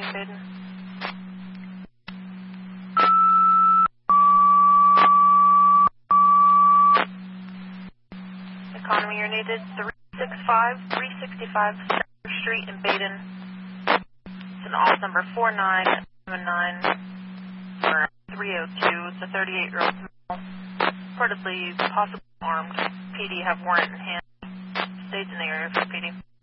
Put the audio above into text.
Baden. Economy, you're needed 365 Center Street in Baden. It's an off number 4979 for 302. It's a 38-year-old male, reportedly possibly armed. PD have warrant in hand. Stays in the area for PD.